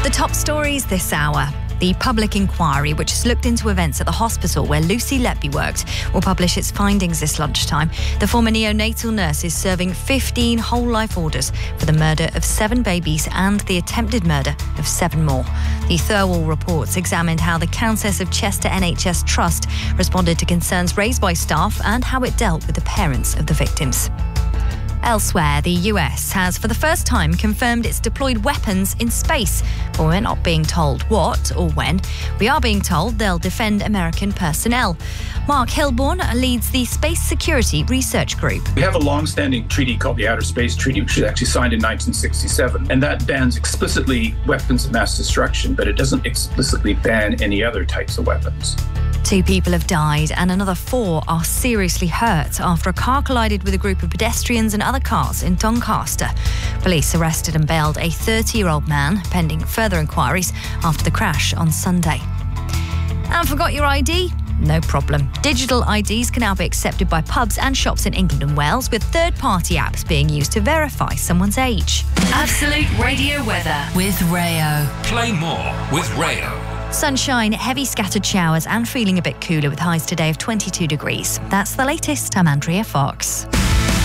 The top stories this hour. The public inquiry, which has looked into events at the hospital where Lucy Letby worked, will publish its findings this lunchtime. The former neonatal nurse is serving 15 whole life orders for the murder of 7 babies and the attempted murder of 7 more. The Thirlwall reports examined how the Countess of Chester NHS Trust responded to concerns raised by staff and how it dealt with the parents of the victims. Elsewhere, the US has for the first time confirmed it's deployed weapons in space, but we're not being told what or when. We are being told they'll defend American personnel. Mark Hilborn leads the Space Security Research Group. We have a long-standing treaty called the Outer Space Treaty, which was actually signed in 1967, and that bans explicitly weapons of mass destruction, but it doesn't explicitly ban any other types of weapons. 2 people have died and another 4 are seriously hurt after a car collided with a group of pedestrians and other cars in Doncaster. Police arrested and bailed a 30-year-old man, pending further inquiries after the crash on Sunday. And forgot your ID? No problem. Digital IDs can now be accepted by pubs and shops in England and Wales, with third-party apps being used to verify someone's age. Absolute Radio weather with Rayo. Play more with Rayo. Sunshine, heavy scattered showers and feeling a bit cooler with highs today of 22 degrees. That's the latest. I'm Andrea Fox.